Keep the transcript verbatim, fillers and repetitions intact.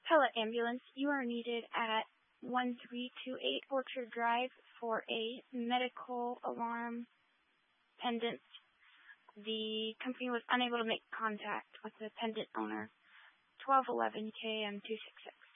Pella Ambulance, you are needed at one three two eight Orchard Drive for a medical alarm pendant. The company was unable to make contact with the pendant owner. twelve eleven K M two six six.